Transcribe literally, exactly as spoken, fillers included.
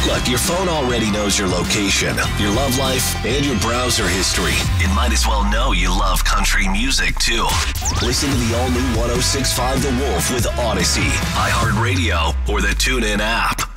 Look, your phone already knows your location, your love life, and your browser history. It might as well know you love country music, too. Listen to the all-new one oh six point five The Wolf with Odyssey, iHeartRadio, or the TuneIn app.